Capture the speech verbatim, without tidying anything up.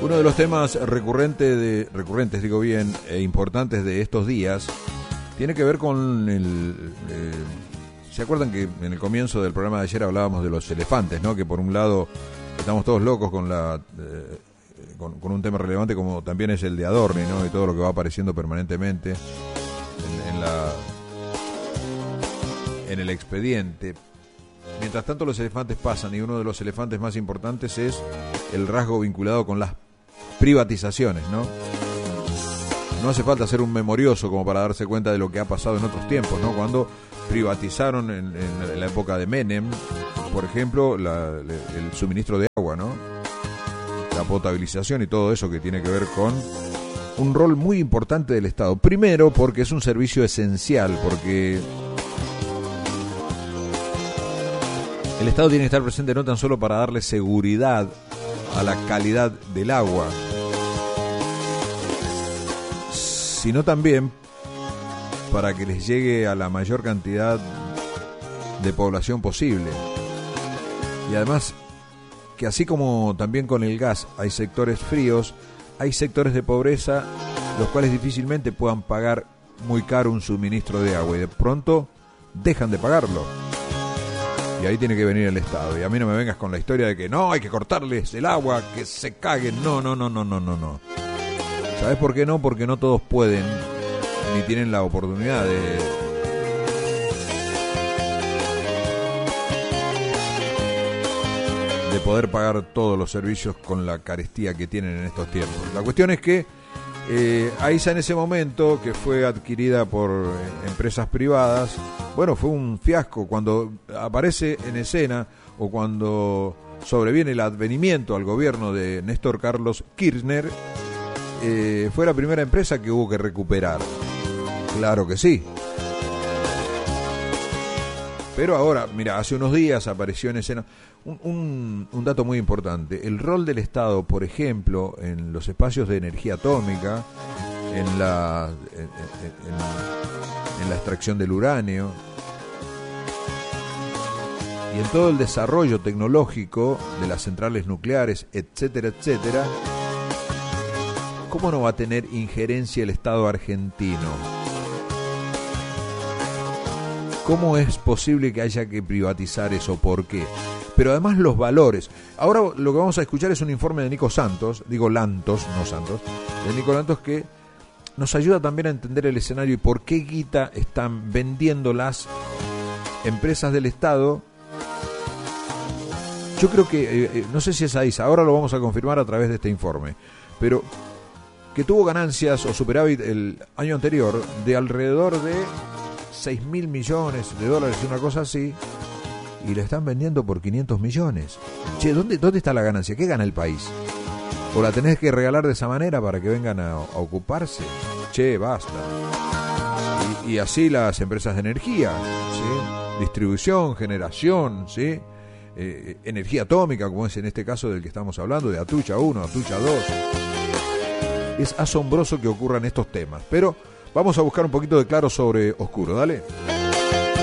Uno de los temas recurrente de, recurrentes, digo bien, e importantes de estos días tiene que ver con el... Eh, ¿se acuerdan que en el comienzo del programa de ayer hablábamos de los elefantes, ¿no? Que por un lado estamos todos locos con la eh, con, con un tema relevante como también es el de Adorni, ¿no? Y todo lo que va apareciendo permanentemente en, en la en el expediente. Mientras tanto los elefantes pasan y uno de los elefantes más importantes es el rasgo vinculado con las privatizaciones, ¿no? No hace falta ser un memorioso como para darse cuenta de lo que ha pasado en otros tiempos, ¿no? Cuando privatizaron en, en la época de Menem, por ejemplo, la, el suministro de agua, ¿no? La potabilización y todo eso que tiene que ver con un rol muy importante del Estado. Primero, porque es un servicio esencial, porque el Estado tiene que estar presente no tan solo para darle seguridad a la calidad del agua, sino también para que les llegue a la mayor cantidad de población posible. Y además, que así como también con el gas hay sectores fríos, hay sectores de pobreza los cuales difícilmente puedan pagar muy caro un suministro de agua y de pronto dejan de pagarlo. Y ahí tiene que venir el Estado. Y a mí no me vengas con la historia de que no, hay que cortarles el agua, que se caguen. No, no, no, no, no, no, no. ¿Sabes por qué no? Porque no todos pueden ni tienen la oportunidad de de poder pagar todos los servicios con la carestía que tienen en estos tiempos. La cuestión es que eh, AISA en ese momento, que fue adquirida por eh, empresas privadas, bueno, fue un fiasco. Cuando aparece en escena o cuando sobreviene el advenimiento al gobierno de Néstor Carlos Kirchner, eh, fue la primera empresa que hubo que recuperar. Claro que sí. Pero ahora, mira, hace unos días apareció en escena un, un, un dato muy importante. El rol del Estado, por ejemplo, en los espacios de energía atómica, en la, en, en, en la extracción del uranio y en todo el desarrollo tecnológico de las centrales nucleares, etcétera, etcétera. ¿Cómo no va a tener injerencia el Estado argentino? ¿Cómo es posible que haya que privatizar eso? ¿Por qué? Pero además los valores. Ahora lo que vamos a escuchar es un informe de Nico Santos, digo Lantos, no Santos, de Nico Lantos, que nos ayuda también a entender el escenario y por qué guita están vendiendo las empresas del Estado. Yo creo que, eh, no sé si es AISA, ahora lo vamos a confirmar a través de este informe, pero que tuvo ganancias o superávit el año anterior de alrededor de seis mil millones de dólares, una cosa así, y le están vendiendo por quinientos millones. Che, ¿dónde, dónde está la ganancia? ¿Qué gana el país? ¿O la tenés que regalar de esa manera para que vengan a, a ocuparse? Che, basta. Y, y así las empresas de energía, ¿sí? Distribución, generación, ¿sí? Eh, energía atómica, como es en este caso del que estamos hablando, de Atucha uno, Atucha dos. Es asombroso que ocurran estos temas, pero vamos a buscar un poquito de claro sobre oscuro, dale.